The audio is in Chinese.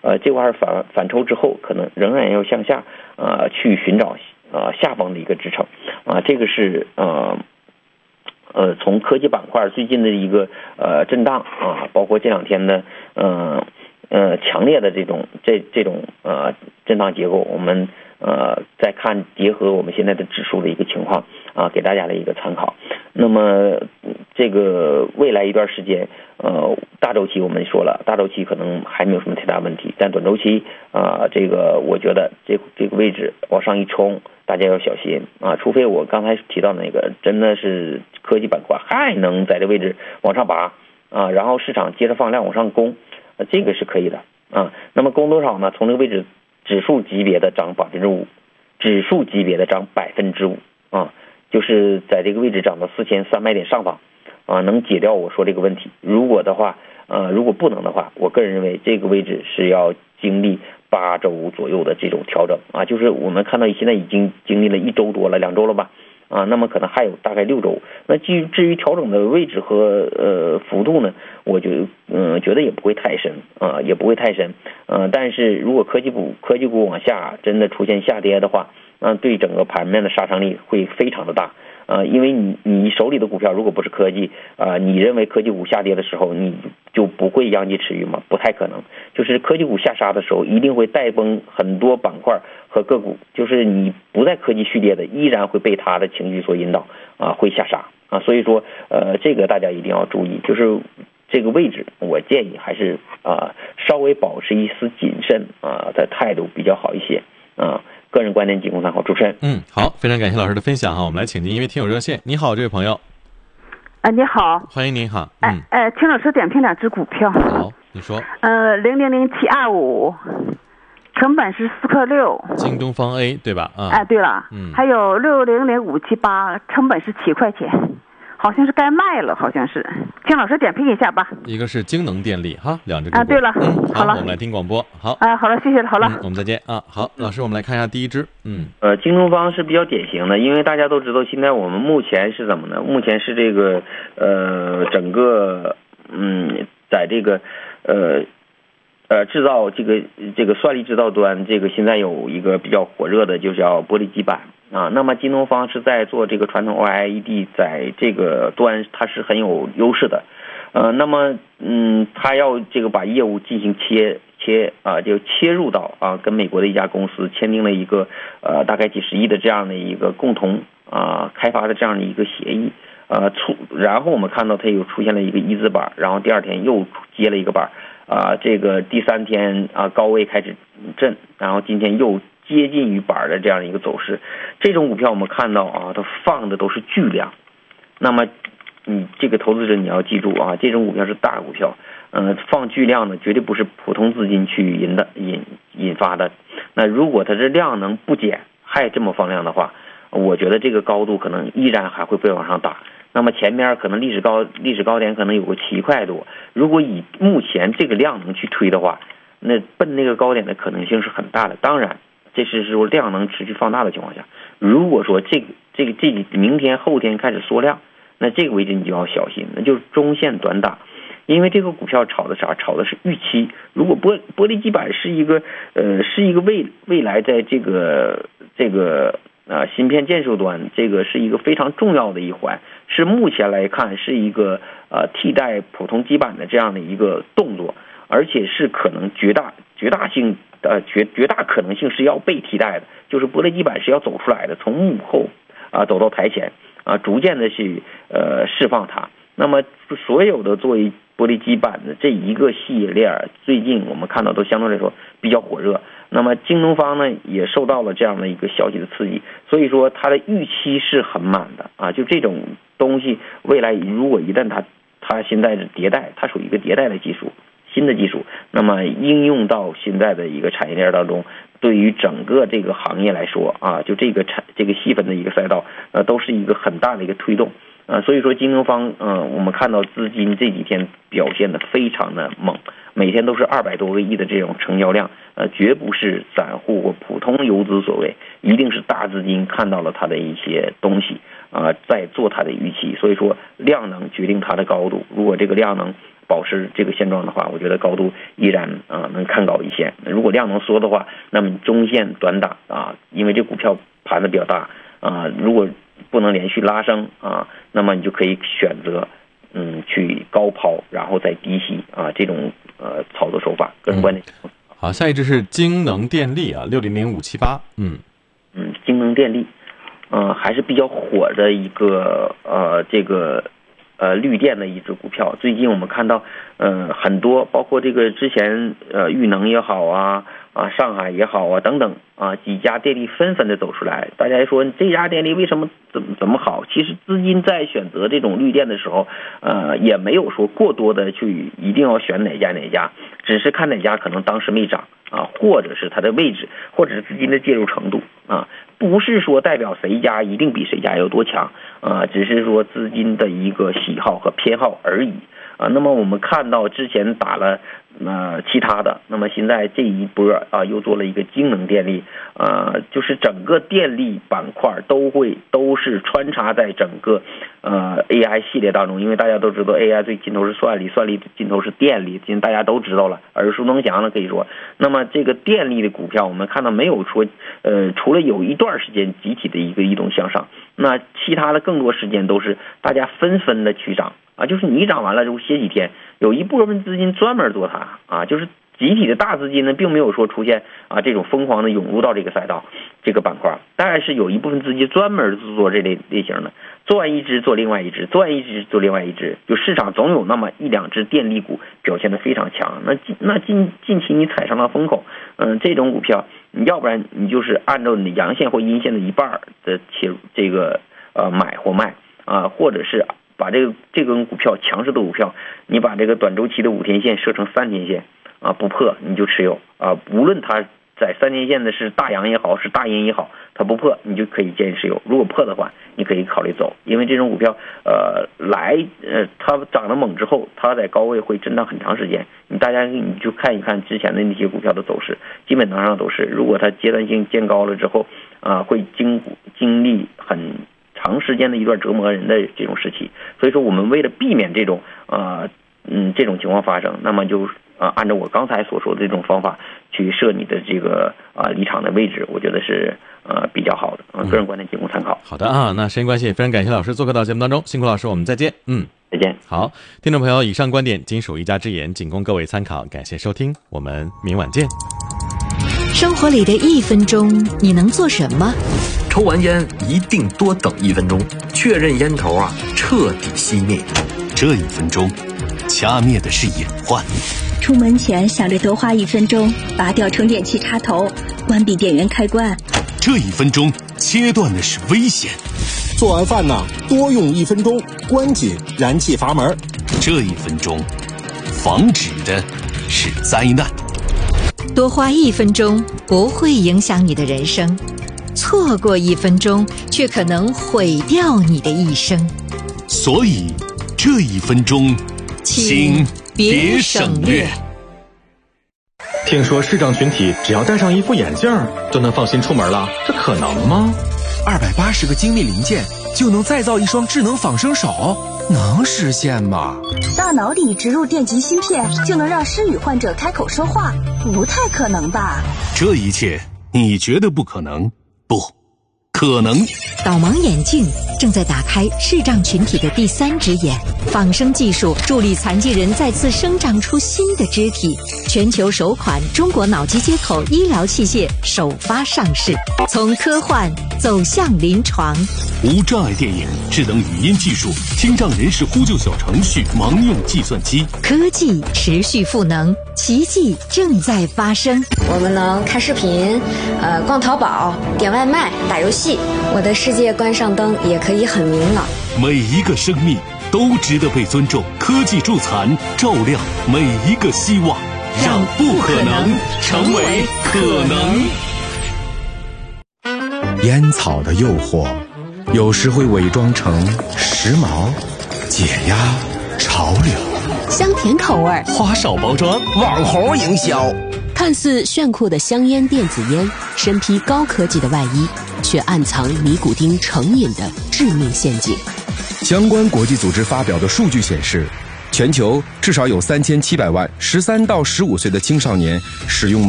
这块反抽之后，可能仍然要向下去寻找下方的一个支撑这个是从科技板块最近的一个震荡包括这两天的强烈的这种震荡结构，我们再看结合我们现在的指数的一个情况给大家的一个参考。那么这个未来一段时间大周期我们说了，大周期可能还没有什么太大问题，但短周期这个我觉得这个位置往上一冲，大家要小心除非我刚才提到那个真的是科技板块还能在这位置往上拔然后市场接着放量往上攻这个是可以的那么攻多少呢？从这个位置指数级别的涨5%，指数级别的涨5%就是在这个位置涨到4300点上方能解掉我说这个问题。如果不能的话，我个人认为这个位置是要经历8周左右的这种调整就是我们看到现在已经经历了1周多了，2周了吧那么可能还有大概6周。那至于调整的位置和幅度呢，我觉得也不会太深但是如果科技股往下真的出现下跌的话对整个盘面的杀伤力会非常的大因为你手里的股票如果不是科技你认为科技股下跌的时候你就不会扬击持续吗？不太可能。就是科技股下杀的时候一定会带崩很多板块和个股，就是你不在科技续跌的依然会被它的情绪所引导会下杀所以说这个大家一定要注意，就是这个位置我建议还是稍微保持一丝谨慎的态度比较好一些个人观点仅供参考。主持人好，非常感谢老师的分享我们来请进一位听友热线。你好，这位朋友你好， 欢迎您好请老师点评2只股票。 好，你说 000725成本是4克6， 京东方 A 对吧对了还有600578成本是7块钱，好像是该卖了，好像是，请老师点评一下吧。 一个是京能电力2只股对了好了，我们来听广播。好好了，谢谢了，好了我们再见好，老师我们来看一下第一支京东方是比较典型的，因为大家都知道现在我们目前是怎么呢？目前是这个整个在这个制造这个算力制造端，这个现在有一个比较火热的就叫玻璃基板那么京东方是在做这个传统 OLED， 在这个端它是很有优势的那么它要这个把业务进行就切入到跟美国的一家公司签订了一个大概几十亿的这样的一个共同开发的这样的一个协议然后我们看到它又出现了一个一字板，然后第二天又接了一个板这个第3天高位开始震，然后今天又接近于板的这样一个走势。这种股票我们看到它放的都是巨量，那么你这个投资者你要记住这种股票是大股票放巨量的绝对不是普通资金去引发的。那如果它这量能不减还这么放量的话，我觉得这个高度可能依然还会被往上打。那么前面可能历史高点可能有个7块多，如果以目前这个量能去推的话，那奔那个高点的可能性是很大的。当然这是说量能持续放大的情况下，如果说这明天后天开始缩量，那这个位置你就要小心，那就是中线短打。因为这个股票炒的啥？炒的是预期。如果玻璃基板是一个未来在这个芯片建设端，这个是一个非常重要的一环，是目前来看是一个替代普通基板的这样的一个动作，而且是可能绝大可能性是要被替代的，就是玻璃基板是要走出来的，从幕后走到台前逐渐的去释放它。那么所有的作为玻璃基板的这一个系列最近我们看到都相对来说比较火热。那么京东方呢也受到了这样的一个消息的刺激，所以说它的预期是很满的就这种东西未来如果一旦它现在是迭代，它属于一个迭代的技术，新的技术，那么应用到现在的一个产业链当中，对于整个这个行业来说就这个细分的一个赛道都是一个很大的一个推动。 所以说京东方我们看到资金这几天表现的非常的猛，每天都是200多个亿的这种成交量，绝不是散户或普通游资所为，一定是大资金看到了它的一些东西在做它的预期，所以说量能决定它的高度，如果这个量能保持这个现状的话，我觉得高度依然能看高一线。如果量能缩的话，那么中线短打因为这股票盘子比较大如果不能连续拉升那么你就可以选择去高抛然后再低吸这种操作手法，个人观点。 好，下一只是京能电力600578。 京能电力还是比较火的一个这个绿电的一只股票。最近我们看到很多，包括这个之前豫能也好上海也好等等几家电力纷纷的走出来。大家说这家电力为什么怎么好？其实资金在选择这种绿电的时候也没有说过多的去一定要选哪家，只是看哪家可能当时没涨或者是它的位置，或者是资金的介入程度不是说代表谁家一定比谁家有多强只是说资金的一个喜好和偏好而已那么我们看到之前打了其他的，那么现在这一波又做了一个京能电力就是整个电力板块都是穿插在整个AI 系列当中，因为大家都知道 AI 最尽头是算力尽头是电力，大家都知道了，耳熟能详了可以说。那么这个电力的股票我们看到没有说除了有一段时间集体的一个异动向上，那其他的更多时间都是大家纷纷的去涨就是你涨完了之后歇几天，有一部分资金专门做它就是集体的大资金呢并没有说出现这种疯狂的涌入到这个赛道这个板块，当然是有一部分资金专门做这类型的，做完一只做另外一只，做完一只做另外一只，就市场总有那么1、2只电力股表现得非常强。那近期你踩上了风口这种股票你要不然你就是按照你的阳线或阴线的一半的切入这个买或卖或者是把这根股票强势的股票，你把这个短周期的5天线设成3天线不破你就持有无论它在3天线的是大阳也好是大阴也好，它不破你就可以建议持有，如果破的话你可以考虑走，因为这种股票它涨得猛之后，它在高位会震荡很长时间，你就看一看之前的那些股票的走势，基本上都是如果它阶段性见高了之后会经历很长时间的一段折磨人的这种时期，所以说我们为了避免这种情况发生，那么就按照我刚才所说的这种方法去设你的这个离场的位置，我觉得是比较好的个人观点仅供参考。 好的那时间关系非常感谢老师做客到节目当中，辛苦老师，我们再见。 再见。 好，听众朋友，以上观点仅属一家之言，仅供各位参考，感谢收听，我们明晚见。 生活里的1分钟你能做什么？ 抽完烟一定多等1分钟，确认烟头彻底熄灭。 这1分钟掐灭的是隐患。 出门前想着多花1分钟拔掉充电器插头，关闭电源开关。 这1分钟切断的是危险。 做完饭多用1分钟关紧燃气阀门。 这1分钟防止的是灾难。 多花1分钟不会影响你的人生，错过1分钟却可能毁掉你的一生。 所以这1分钟请别省略。 听说视障群体只要戴上一副眼镜就能放心出门了，这可能吗？280个精密零件就能再造一双智能仿生手，能实现吗？ 大脑里植入电极芯片就能让失语患者开口说话，不太可能吧？ 这一切你觉得不可能？不可能。 导盲眼镜正在打开视障群体的第3只眼，仿生技术助力残疾人再次生长出新的肢体。全球首款中国脑机接口医疗器械首发上市，从科幻走向临床。 无障碍电影、智能语音技术、听障人士呼救小程序、盲用计算机， 科技持续赋能，奇迹正在发生。 我们能看视频，逛淘宝、点外卖、打游戏。我的世界关上灯也可以很明朗。 每一个生命都值得被尊重，科技助残，照亮每一个希望，让不可能成为可能。 烟草的诱惑有时会伪装成时髦、解压、潮流， 香甜口味， 花哨包装， 网红营销。 看似炫酷的香烟电子烟，身披高科技的外衣，却暗藏尼古丁成瘾的致命陷阱。 相关国际组织发表的数据显示，全球至少有3700万13到15岁的青少年使用